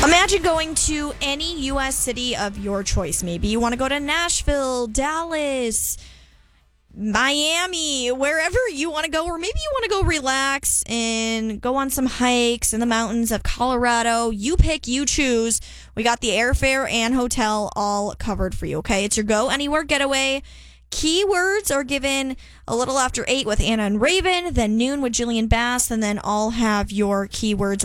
Imagine going to any U.S. city of your choice. Maybe you want to go to Nashville, Dallas, Miami, wherever you want to go, or maybe you want to go relax and go on some hikes in the mountains of Colorado. You pick, you choose. We got the airfare and hotel all covered for you, okay? It's your Go Anywhere getaway. Keywords are given a little after 8 with Anna and Raven, then noon with Jillian Bass, and then I'll have your keywords